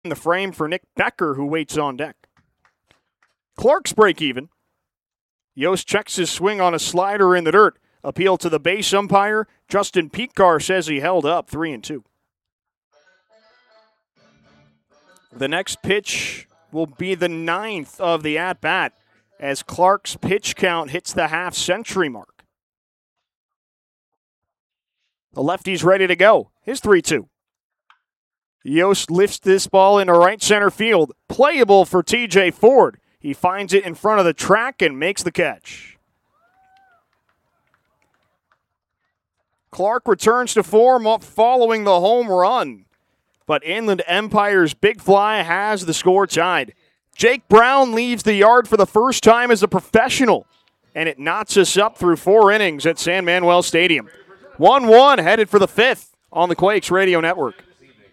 in the frame for Nick Becker, who waits on deck. Clark's break even. Yost checks his swing on a slider in the dirt. Appeal to the base umpire. Justin Pekar says he held up 3-2. The next pitch will be the 9th of the at-bat as Clark's pitch count hits the half-century mark. The lefty's ready to go. His 3-2. Yost lifts this ball into right center field. Playable for TJ Ford. He finds it in front of the track and makes the catch. Clark returns to form following the home run. But Inland Empire's big fly has the score tied. Jake Brown leaves the yard for the first time as a professional. And it knots us up through 4 innings at San Manuel Stadium. 1-1 headed for the 5th on the Quakes Radio Network.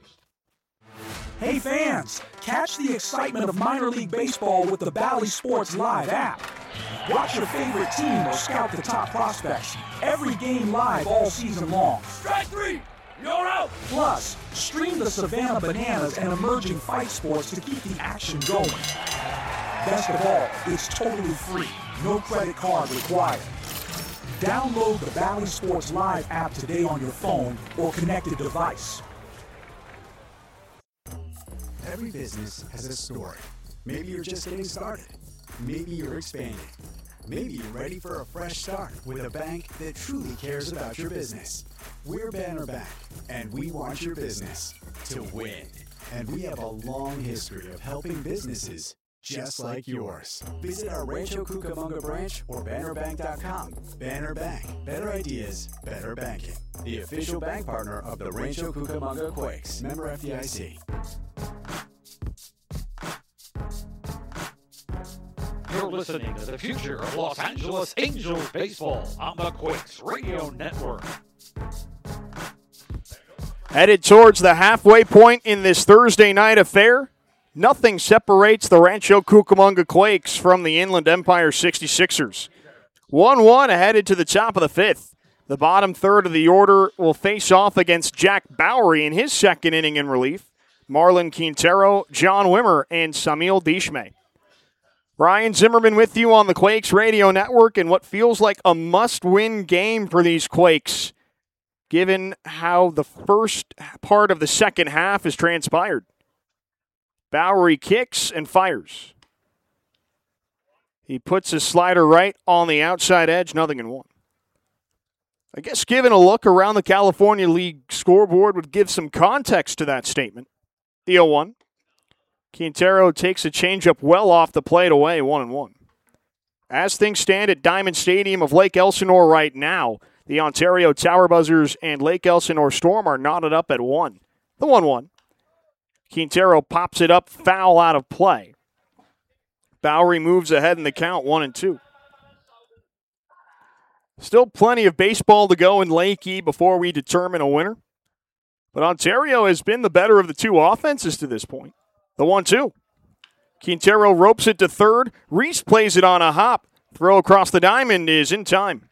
Hey fans, catch the excitement of minor league baseball with the Bally Sports Live app. Watch your favorite team or scout the top prospects. Every game live all season long. Strike 3, you're out. Plus, stream the Savannah Bananas and emerging fight sports to keep the action going. Best of all, it's totally free. No credit card required. Download the Bally Sports Live app today on your phone or connected device. Every business has a story. Maybe you're just getting started. Maybe you're expanding. Maybe you're ready for a fresh start with a bank that truly cares about your business. We're Banner Bank, and we want your business to win. And we have a long history of helping businesses just like yours. Visit our Rancho Cucamonga branch or bannerbank.com. Banner Bank. Better ideas, better banking. The official bank partner of the Rancho Cucamonga Quakes. Member FDIC. You're listening to the future of Los Angeles Angels baseball on the Quakes Radio Network. Headed towards the halfway point in this Thursday night affair. Nothing separates the Rancho Cucamonga Quakes from the Inland Empire 66ers. 1-1 headed to the top of the 5th. The bottom third of the order will face off against Jack Bowery in his second inning in relief. Marlon Quintero, John Wimmer, and Samil Dishme. Brian Zimmerman with you on the Quakes Radio Network in what feels like a must-win game for these Quakes, given how the first part of the second half has transpired. Bowery kicks and fires. He puts his slider right on the outside edge, 0-1. I guess giving a look around the California League scoreboard would give some context to that statement. The 0-1. Quintero takes a changeup well off the plate away, 1-1. As things stand at Diamond Stadium of Lake Elsinore right now, the Ontario Tower Buzzers and Lake Elsinore Storm are knotted up at 1. The 1-1. Quintero pops it up, foul out of play. Bowery moves ahead in the count, 1-2. Still plenty of baseball to go in Lakey before we determine a winner. But Ontario has been the better of the two offenses to this point. The 1-2. Quintero ropes it to third. Reese plays it on a hop. Throw across the diamond is in time.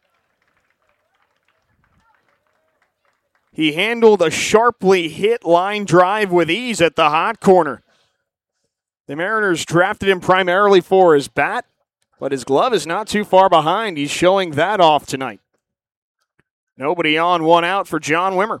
He handled a sharply hit line drive with ease at the hot corner. The Mariners drafted him primarily for his bat, but his glove is not too far behind. He's showing that off tonight. Nobody on, 1 out for John Wimmer.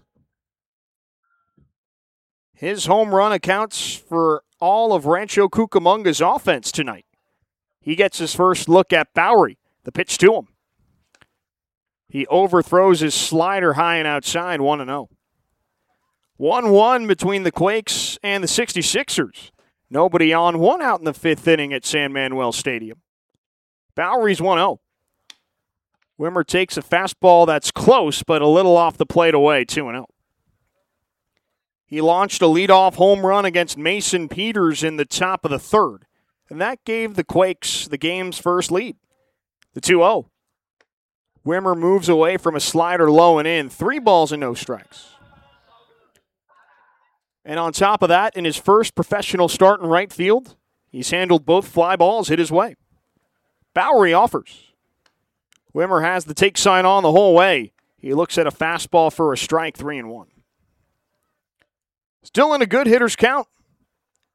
His home run accounts for all of Rancho Cucamonga's offense tonight. He gets his first look at Bowery. The pitch to him. He overthrows his slider high and outside, 1-0. 1-1 between the Quakes and the 66ers. Nobody on, 1 out in the 5th inning at San Manuel Stadium. Bowery's 1-0. Wimmer takes a fastball that's close, but a little off the plate away, 2-0. He launched a leadoff home run against Mason Peters in the top of the 3rd, and that gave the Quakes the game's first lead. The 2-0. Wimmer moves away from a slider low and in. 3 balls and no strikes. And on top of that, in his first professional start in right field, he's handled both fly balls hit his way. Bowery offers. Wimmer has the take sign on the whole way. He looks at a fastball for a strike, 3-1. Still in a good hitter's count.